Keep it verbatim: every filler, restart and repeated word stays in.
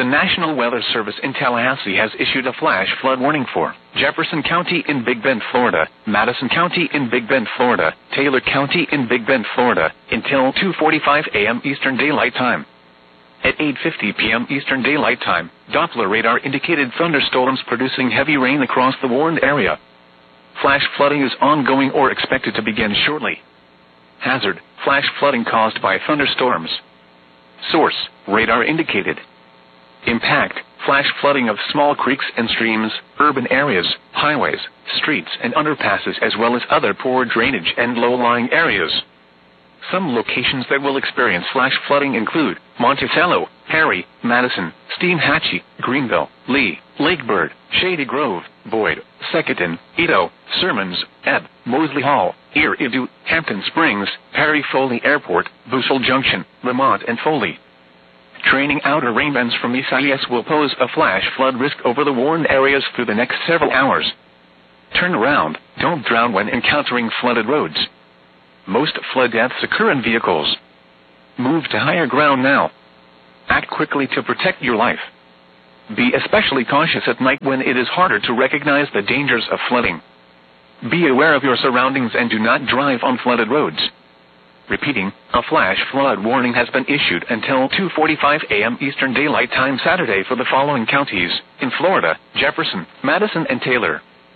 National Weather Service in Tallahassee has issued a flash flood warning for Jefferson County in Big Bend, Florida, Madison County in Big Bend, Florida, Taylor County in Big Bend, Florida, until two forty-five a m Eastern Daylight Time. At eight fifty p m Eastern Daylight Time, Doppler radar indicated thunderstorms producing heavy rain across the warned area. Flash flooding is ongoing or expected to begin shortly. Hazard: flash flooding caused by thunderstorms. Source: radar indicated. Impact: flash flooding of small creeks and streams, urban areas, highways, streets and underpasses, as well as other poor drainage and low-lying areas. Some locations that will experience flash flooding include Monticello, Perry, Madison, Steinhatchee, Greenville, Lee, Lakebird, Shady Grove, Boyd, Secaucus, Edo, Sermons, Ebb, Mosley Hall, Eridu, Hampton Springs, Perry Foley Airport, Bussell Junction, Lamont and Foley. Training outer rain bands from E S I S will pose a flash flood risk over the warned areas through the next several hours. Turn around, don't drown when encountering flooded roads. Most flood deaths occur in vehicles. Move to higher ground now. Act quickly to protect your life. Be especially cautious at night when it is harder to recognize the dangers of flooding. Be aware of your surroundings and do not drive on flooded roads. Repeating, a flash flood warning has been issued until two forty-five a m Eastern Daylight Time Saturday for the following counties in Florida: Jefferson, Madison and Taylor.